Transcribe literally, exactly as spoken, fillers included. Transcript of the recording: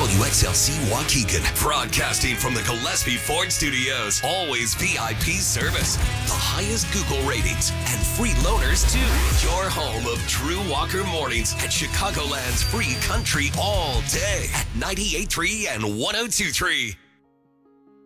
W X L C Waukegan, broadcasting from the Gillespie Ford Studios. Always V I P service, the highest Google ratings, and free loaners too. Your home of Drew Walker Mornings at Chicagoland's free country all day at ninety-eight point three and one oh two point three.